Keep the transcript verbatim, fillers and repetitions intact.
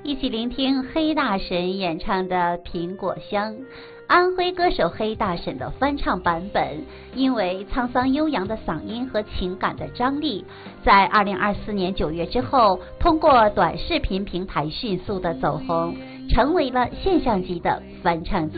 一起聆听黑大婶演唱的《苹果香》。安徽歌手黑大婶的翻唱版本，因为沧桑悠扬的嗓音和情感的张力，在二零二四年九月之后，通过短视频平台迅速的走红，成为了现象级的翻唱作品。